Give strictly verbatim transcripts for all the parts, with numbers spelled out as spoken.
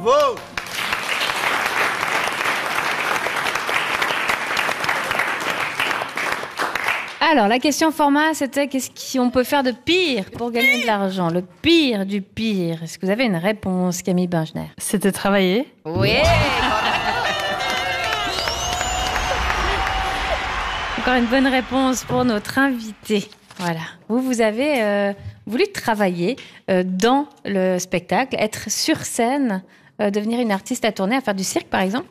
Bravo. Alors, la question format, c'était qu'est-ce qu'on peut faire de pire pour gagner de l'argent? Le pire du pire. Est-ce que vous avez une réponse, Camille Bengener? C'était travailler. Oui. Encore une bonne réponse pour notre invité. Voilà. Vous, vous avez euh, voulu travailler euh, dans le spectacle, être sur scène, euh, devenir une artiste à tourner, à faire du cirque, par exemple?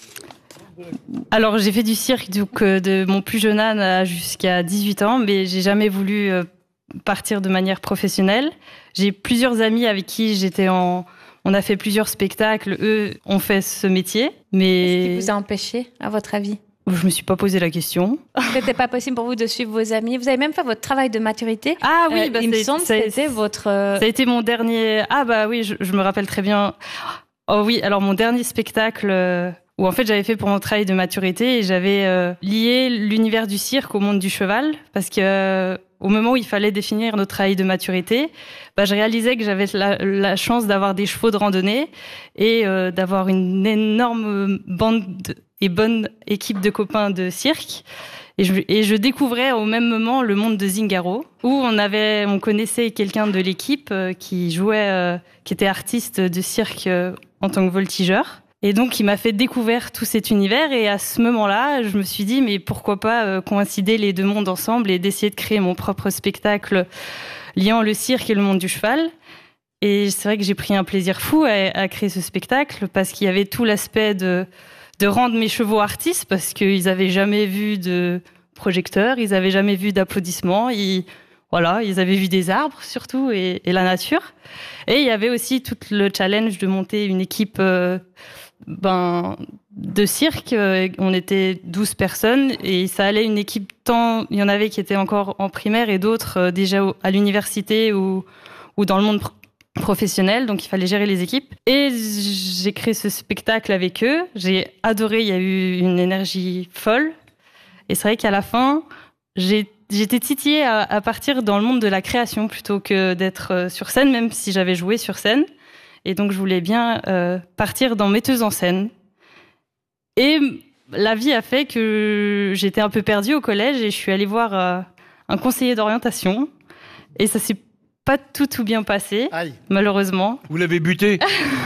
Alors, j'ai fait du cirque donc, euh, de mon plus jeune âge jusqu'à dix-huit ans, mais j'ai jamais voulu euh, partir de manière professionnelle. J'ai plusieurs amis avec qui j'étais en... On a fait plusieurs spectacles. Eux ont fait ce métier, mais... Qu'est-ce qui vous a empêché, à votre avis? Je me suis pas posé la question. C'était pas possible pour vous de suivre vos amis. Vous avez même fait votre travail de maturité. Ah oui, euh, bah, il me c'est, semble que c'est, c'était votre... euh, Ça a été mon dernier... Ah bah oui, je, je me rappelle très bien. Oh oui, alors mon dernier spectacle... Euh... où en fait j'avais fait pour mon travail de maturité et j'avais euh, lié l'univers du cirque au monde du cheval parce que euh, au moment où il fallait définir notre travail de maturité, bah, je réalisais que j'avais la, la chance d'avoir des chevaux de randonnée et euh, d'avoir une énorme bande de, et bonne équipe de copains de cirque. Et je, et je découvrais au même moment le monde de Zingaro, où on avait, on connaissait quelqu'un de l'équipe euh, qui jouait, euh, qui était artiste de cirque euh, en tant que voltigeur. Et donc, il m'a fait découvrir tout cet univers. Et à ce moment-là, je me suis dit, mais pourquoi pas euh, coïncider les deux mondes ensemble et d'essayer de créer mon propre spectacle liant le cirque et le monde du cheval. Et c'est vrai que j'ai pris un plaisir fou à, à créer ce spectacle parce qu'il y avait tout l'aspect de, de rendre mes chevaux artistes parce qu'ils avaient jamais vu de projecteurs, ils avaient jamais vu d'applaudissements. Ils, voilà, ils avaient vu des arbres surtout et, et la nature. Et il y avait aussi tout le challenge de monter une équipe... Euh, Ben, de cirque, on était douze personnes et ça allait une équipe tant, il y en avait qui étaient encore en primaire et d'autres déjà à l'université ou, ou dans le monde pro- professionnel, donc il fallait gérer les équipes. Et j'ai créé ce spectacle avec eux, j'ai adoré, il y a eu une énergie folle. Et c'est vrai qu'à la fin, j'ai, j'étais titillée à, à partir dans le monde de la création plutôt que d'être sur scène, même si j'avais joué sur scène. Et donc, je voulais bien euh, partir dans metteuse en scène. Et la vie a fait que j'étais un peu perdue au collège et je suis allée voir euh, un conseiller d'orientation. Et ça s'est pas tout, tout bien passé, Aïe. malheureusement. Vous l'avez buté.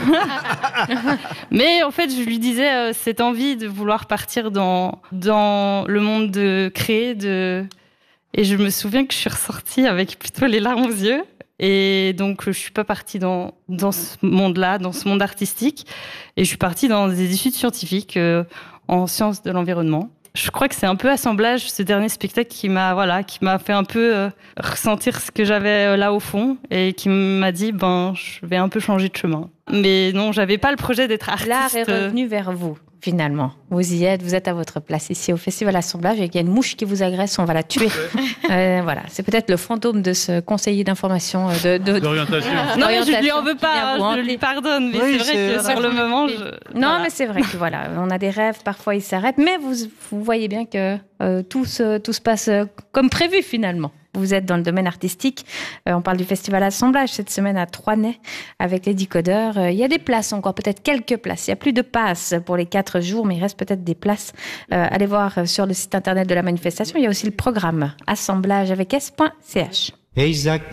Mais en fait, je lui disais euh, cette envie de vouloir partir dans, dans le monde de créer. De... Et je me souviens que je suis ressortie avec plutôt les larmes aux yeux. Et donc, je suis pas partie dans, dans ce monde-là, dans ce monde artistique. Et je suis partie dans des études scientifiques euh, en sciences de l'environnement. Je crois que c'est un peu assemblage, ce dernier spectacle, qui m'a, voilà, qui m'a fait un peu euh, ressentir ce que j'avais euh, là au fond et qui m'a dit, ben, je vais un peu changer de chemin. Mais non, j'avais pas le projet d'être artiste. L'art est revenu vers vous, finalement. Vous y êtes, vous êtes à votre place ici au Festival Assemblage et qu'il y a une mouche qui vous agresse, on va la tuer. euh, voilà, c'est peut-être le fantôme de ce conseiller d'information euh, de, de, d'orientation. Non, mais je lui en veux pas, hein, je lui pardonne, mais oui, c'est vrai c'est... que sur le moment, je... Non, voilà. mais c'est vrai que voilà, on a des rêves, parfois ils s'arrêtent, mais vous, vous voyez bien que euh, tout, se, tout se passe euh, comme prévu finalement. Vous êtes dans le domaine artistique. Euh, on parle du Festival Assemblage cette semaine à Troisnay avec les décodeurs. Euh, il y a des places encore, peut-être quelques places. Il n'y a plus de passes pour les quatre jours, mais il reste peut-être des places. Euh, allez voir sur le site internet de la manifestation. Il y a aussi le programme assemblage avec s point c h. Hey Zach,